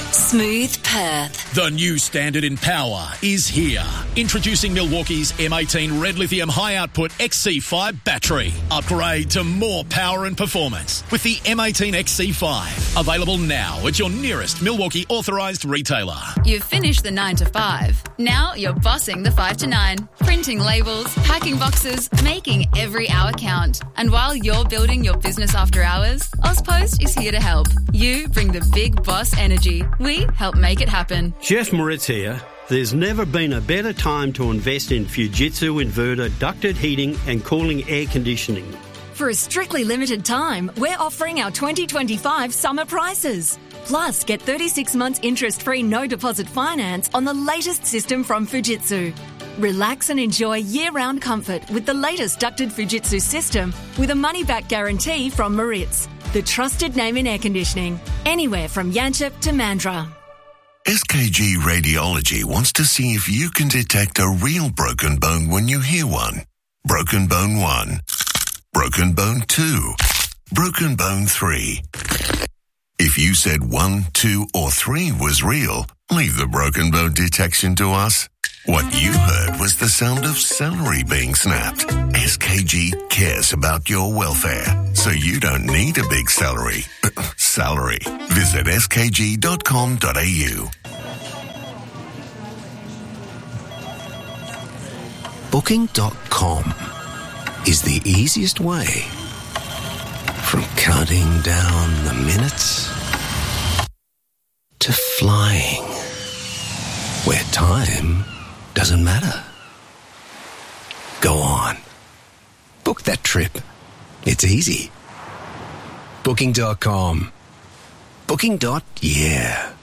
Smooth Perth. The new standard in power is here. Introducing Milwaukee's M18 Red Lithium High Output XC5 battery. Upgrade to more power and performance with the M18 XC5. Available now at your nearest Milwaukee authorised retailer. You've finished the 9 to 5. Now you're bossing the 5 to 9. Printing labels, packing boxes, making every hour count. And while you're building your business after hours, Ozpost is here to help. You bring the big boss energy. We help make it happen. Chef Moritz here. There's never been a better time to invest in Fujitsu inverter ducted heating and cooling air conditioning. For a strictly limited time, we're offering our 2025 summer prices. Plus, get 36 months interest-free no-deposit finance on the latest system from Fujitsu. Relax and enjoy year-round comfort with the latest ducted Fujitsu system with a money-back guarantee from Moritz, the trusted name in air conditioning, anywhere from Yanchep to Mandurah. SKG Radiology wants to see if you can detect a real broken bone when you hear one. Broken bone 1. Broken bone 2. Broken bone 3. If you said 1, 2 or 3 was real, leave the broken bone detection to us. What you heard was the sound of celery being snapped. SKG cares about your welfare, so you don't need a big salary. Visit skg.com.au. Booking.com is the easiest way from counting down the minutes to flying where time doesn't matter. Go on. Book that trip. It's easy. Booking.com. Booking.yeah.